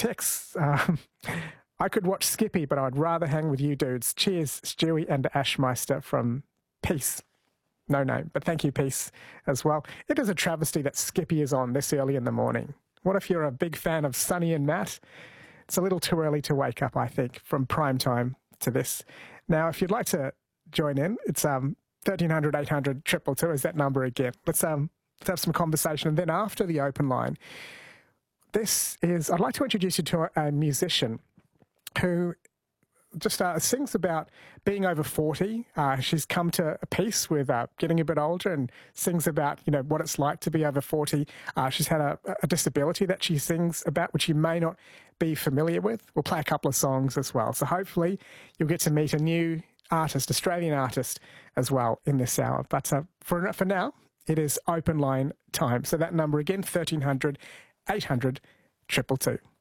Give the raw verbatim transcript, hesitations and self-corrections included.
texts. Um, I could watch Skippy, but I'd rather hang with you dudes. Cheers, Stewie and Ashmeister from Peace. No name, but thank you, Peace, as well. It is a travesty that Skippy is on this early in the morning. What if you're a big fan of Sonny and Matt? It's a little too early to wake up, I think, from prime time to this. Now, if you'd like to join in, it's um thirteen hundred, eight hundred, two two two is that number again. Let's um let's have some conversation. And then after the open line, this is, I'd like to introduce you to a, a musician who just uh, sings about being over forty. Uh, she's come to peace with uh, getting a bit older and sings about, you know, what it's like to be over forty. Uh, she's had a, a disability that she sings about, which you may not be familiar with. We'll play a couple of songs as well. So hopefully you'll get to meet a new artist, Australian artist as well in this hour. But uh, for, for now, it is open line time. So that number again, thirteen hundred, eight hundred, two two two.